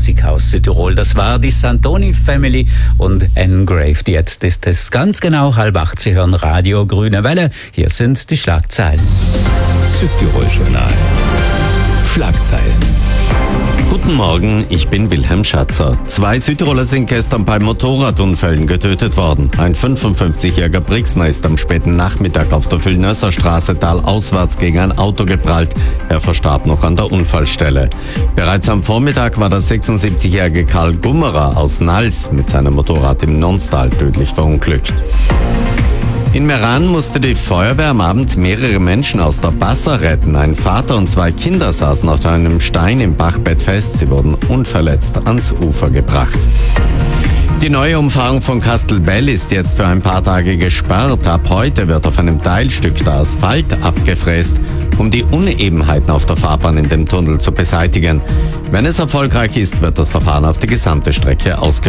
Musik aus Südtirol. Das war die Santoni Family und Engraved. Jetzt ist es ganz genau 7:30. Sie hören Radio Grüne Welle. Hier sind die Schlagzeilen. Südtirol-Journal. Schlagzeilen. Guten Morgen, ich bin Wilhelm Schatzer. 2 Südtiroler sind gestern bei Motorradunfällen getötet worden. Ein 55-jähriger Brixner ist am späten Nachmittag auf der Villnösser Straße talauswärts gegen ein Auto geprallt. Er verstarb noch an der Unfallstelle. Bereits am Vormittag war der 76-jährige Karl Gummerer aus Nals mit seinem Motorrad im Nonstal tödlich verunglückt. In Meran musste die Feuerwehr am Abend mehrere Menschen aus der Bassa retten. Ein Vater und 2 Kinder saßen auf einem Stein im Bachbett fest. Sie wurden unverletzt ans Ufer gebracht. Die neue Umfahrung von Kastelbell ist jetzt für ein paar Tage gesperrt. Ab heute wird auf einem Teilstück der Asphalt abgefräst, um die Unebenheiten auf der Fahrbahn in dem Tunnel zu beseitigen. Wenn es erfolgreich ist, wird das Verfahren auf die gesamte Strecke ausgeweitet.